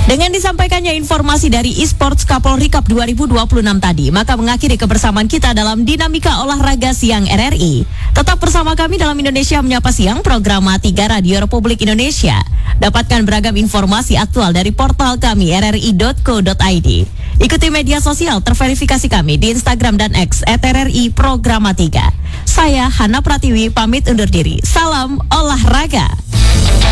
Dengan disampaikannya informasi dari eSports Kapolri Cup 2026 tadi, maka mengakhiri kebersamaan kita dalam Dinamika Olahraga Siang RRI. Tetap bersama kami dalam Indonesia Menyapa Siang, program 3 Radio Republik Indonesia. Dapatkan beragam informasi aktual dari portal kami rri.co.id. Ikuti media sosial terverifikasi kami di Instagram dan X @RRI Programa 3. Saya Hana Pratiwi pamit undur diri. Salam olahraga.